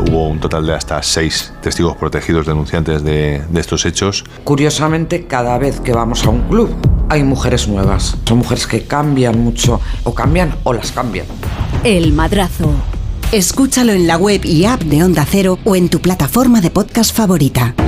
Hubo un total de hasta 6 testigos protegidos denunciantes de estos hechos. Curiosamente, cada vez que vamos a un club hay mujeres nuevas. Son mujeres que cambian mucho, o cambian o las cambian. El Madrazo. Escúchalo en la web y app de Onda Cero o en tu plataforma de podcast favorita.